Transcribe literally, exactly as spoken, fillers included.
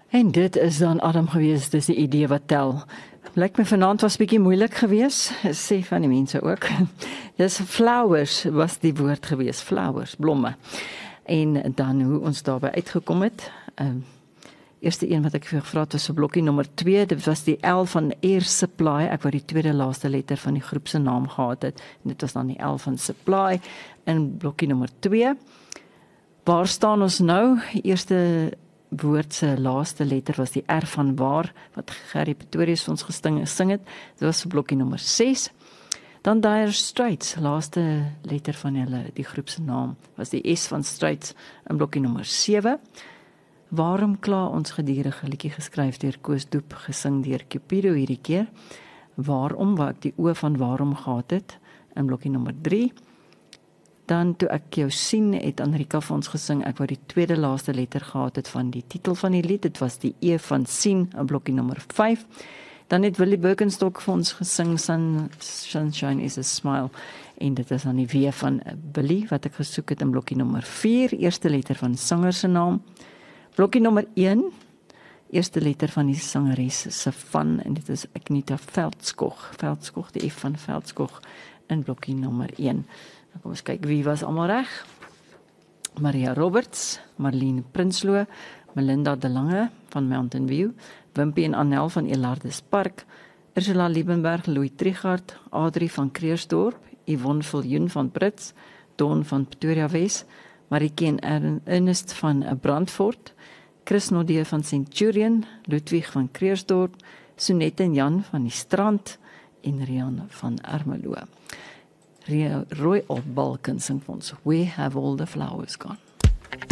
En dit is dan Adam gewees, dis die idee wat tel. Lyk my vanaand was bietjie moeilik geweest, sê van die mense ook. Dis flowers was die woord geweest, flowers, blomme. En dan hoe ons daarby uitgekom het. Um, eerste een wat ek vir gevra het was vir blokkie nommer twee, dit was die L van Air Supply, ek wou die tweede laaste letter van die groep se naam gehad het, en dit was dan die L van Supply, in blokkie nommer twee. Waar staan ons nou? Eerste woord se laaste letter was die R van waar, wat Gerrie Pretorius vir ons gesing, gesing het, dit was vir blokkie nommer ses. Dan Dire Straits, laaste letter van hulle, die groep se naam, was die S van Straits in blokkie nommer sewe. Waarom kla ons gedurige liedjie geskryf deur Koos Doep, gesing deur Cupido hierdie keer. Waarom, waar ek die O van waarom gehad het, in blokkie nommer drie. Dan toe ek jou sien, het Anrika vir ons gesing, ek wou die tweede laaste letter gehad het van die titel van die lied, dit was die E van sien, in blokkie nommer vyf. Dan het Willie Birkenstock vir ons gesing, Sun, Sunshine is a Smile, en dit is dan die W van Billy, wat ek gesoek het in blokkie nommer vier, eerste letter van sanger se naam. Blokkie nommer een, eerste letter van die sangeres se van, en dit is Agneta Veldskog, Veldskog, die F van Veldskog, in blokkie nommer een. Dan kom ons kyk wie was almal reg. Maria Roberts, Marlene Prinsloo, Melinda De Lange van Mountain View, Wimpie en Annel van Elardus Park, Ursula Liebenberg, Louis Trichardt, Adrie van Kreersdorp, Yvonne Viljoen van Brits, Dawn van Pretoria Wes, Marieke en Ernest van Brandfort, Chris Nodee van Centurion, Ludwig van Kreersdorp, Sonette en Jan van die Strand en Rian van Ermelo. Roy Opbalken sing vir ons, Where Have All the Flowers Gone?